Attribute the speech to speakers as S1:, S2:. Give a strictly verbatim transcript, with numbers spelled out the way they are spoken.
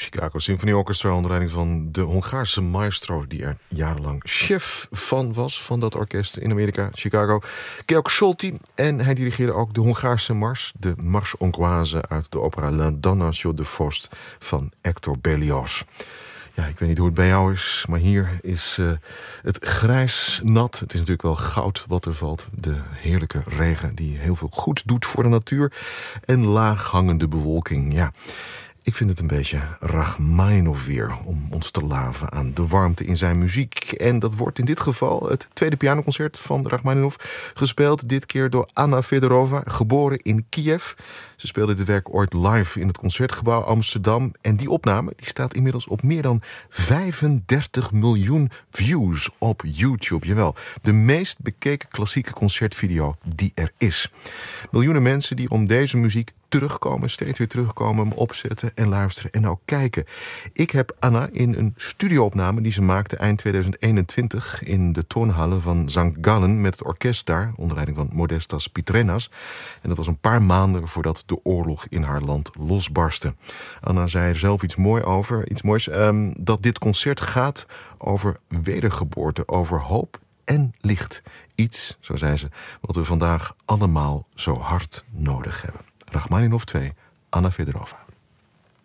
S1: Chicago Symphony Orchestra onder leiding van de Hongaarse maestro die er jarenlang chef van was, van dat orkest in Amerika, Chicago, Georg Solti. En hij dirigeerde ook de Hongaarse mars, de Mars Hongroise uit de opera La Damnation de Faust van Hector Berlioz. Ja, ik weet niet hoe het bij jou is, maar hier is uh, het grijs nat. Het is natuurlijk wel goud wat er valt. De heerlijke regen die heel veel goeds doet voor de natuur. En laag hangende bewolking, ja. Ik vind het een beetje Rachmaninov weer om ons te laven aan de warmte in zijn muziek. En dat wordt in dit geval het tweede pianoconcert van Rachmaninov, gespeeld dit keer door Anna Fedorova, geboren in Kiev. Ze speelde dit werk ooit live in het Concertgebouw Amsterdam. En die opname die staat inmiddels op meer dan vijfendertig miljoen views op YouTube. Jawel, de meest bekeken klassieke concertvideo die er is. Miljoenen mensen die om deze muziek terugkomen, steeds weer terugkomen, hem opzetten en luisteren en ook kijken. Ik heb Anna in een studioopname die ze maakte eind tweeduizend eenentwintig in de toonhallen van Sankt Gallen met het orkest daar, onder leiding van Modestas Pitrenas. En dat was een paar maanden voordat de oorlog in haar land losbarstte. Anna zei er zelf iets moois over, iets moois, um, dat dit concert gaat over wedergeboorte, over hoop en licht. Iets, zo zei ze, wat we vandaag allemaal zo hard nodig hebben. Rachmaninov twee, Anna Fedorova.